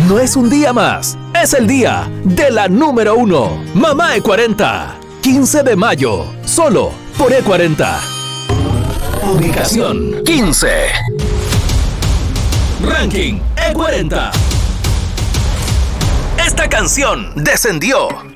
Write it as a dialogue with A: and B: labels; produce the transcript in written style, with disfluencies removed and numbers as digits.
A: no es un día más, es el día de la número 1. Mamá E40. 15 de mayo, solo por E40. Ubicación 15. Ranking E40. Esta canción descendió